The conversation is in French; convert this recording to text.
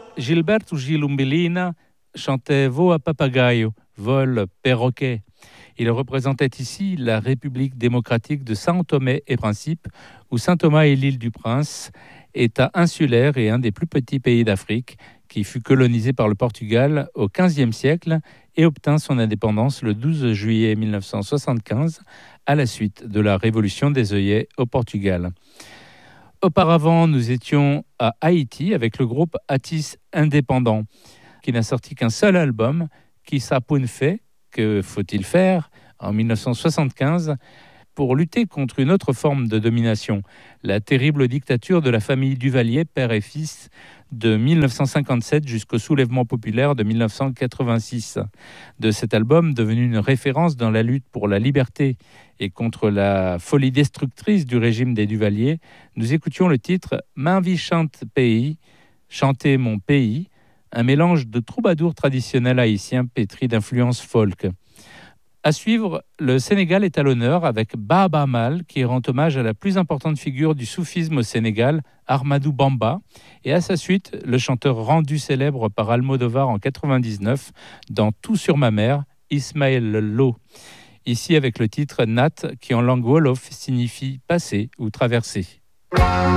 Gilberto Gil Umbellina chantait Voa papagaio, vol perroquet. Il représentait ici la République démocratique de São Tomé et Principe, où Saint Thomas et l'île du Prince, État insulaire et un des plus petits pays d'Afrique, qui fut colonisé par le Portugal au XVe siècle et obtint son indépendance le 12 juillet 1975 à la suite de la Révolution des œillets au Portugal. Auparavant, nous étions à Haïti avec le groupe Atis Indépendant, qui n'a sorti qu'un seul album, Qui s'apoune fait, que faut-il faire, en 1975, pour lutter contre une autre forme de domination, la terrible dictature de la famille Duvalier, père et fils, de 1957 jusqu'au soulèvement populaire de 1986. De cet album, devenu une référence dans la lutte pour la liberté et contre la folie destructrice du régime des Duvalier, nous écoutions le titre « Main vie chante pays », chanter mon pays, un mélange de troubadours traditionnels haïtiens pétris d'influences folk. À suivre, le Sénégal est à l'honneur avec Baaba Maal, qui rend hommage à la plus importante figure du soufisme au Sénégal, Ahmadou Bamba, et à sa suite, le chanteur rendu célèbre par Almodovar en 99 dans Tout sur ma mère, Ismaël Lo. Ici avec le titre Nat, qui en langue wolof signifie passer ou traverser.